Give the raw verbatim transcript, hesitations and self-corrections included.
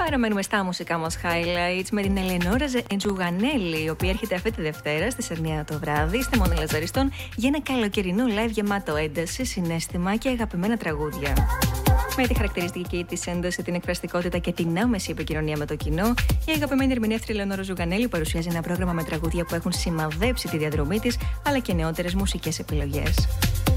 Παραμένουμε στα μουσικά μας highlights με την Ελεονόρα Τζουγανέλη, η οποία έρχεται αυτή τη Δευτέρα στις εννιά το βράδυ στη Μονή Λαζαριστών για ένα καλοκαιρινό live γεμάτο ένταση, συναίσθημα και αγαπημένα τραγούδια. Με τη χαρακτηριστική της ένταση, την εκφραστικότητα και την άμεση επικοινωνία με το κοινό, η αγαπημένη ερμηνεύτρια Ελεονόρα Τζουγανέλη παρουσιάζει ένα πρόγραμμα με τραγούδια που έχουν σημαδέψει τη διαδρομή της, αλλά και νεότερες μουσικές επιλογές.